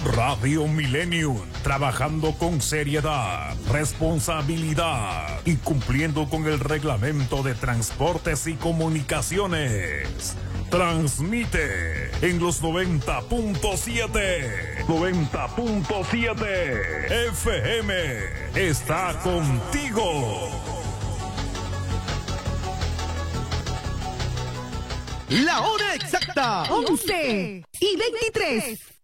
Radio Millennium, trabajando con seriedad, responsabilidad y cumpliendo con el reglamento de transportes y comunicaciones. Transmite en los 90.7. 90.7 FM. Está contigo. La hora exacta, 11:23.